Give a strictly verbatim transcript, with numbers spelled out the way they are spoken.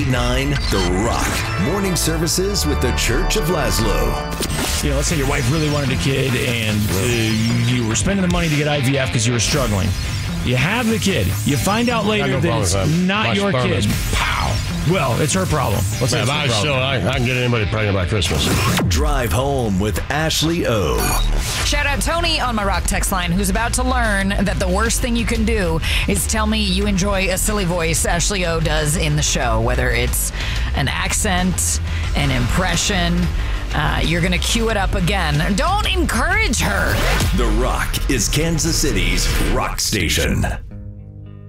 ninety-eight point nine The Rock. Morning services with the Church of Laszlo. You know, let's say your wife really wanted a kid and uh, you were spending the money to get I V F because you were struggling. You have the kid. You find out later that it's not My your sperm kid. is- Pow. Well, it's her problem. Let's say Yeah, it's but her I problem. still, I, I can get anybody pregnant by Christmas. Drive home with Ashley O. Shout out Tony on my Rock text line, who's about to learn that the worst thing you can do is tell me you enjoy a silly voice Ashley O does in the show, whether it's an accent, an impression. Uh, you're going to cue it up again. Don't encourage her. The Rock is Kansas City's rock station.